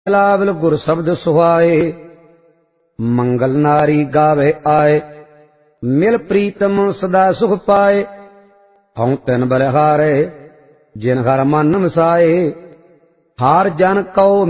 ਲਾਵਲ ਗੁਰ ਸ਼ਬਦ ਸੁਹਾਏ। ਮੰਗਲ ਨਾਰੀ ਗਾਵੇ ਆਏ, ਮਿਲ ਪ੍ਰੀਤਮ ਸਦਾ ਸੁਖ ਪਾਏ। ਹਉ ਤਿਨ ਬਲਿਹਾਰੇ, ਜਿਨ ਹਰ ਮਨ ਵਸਾਏ। ਹਾਰ ਜਨ ਕਉ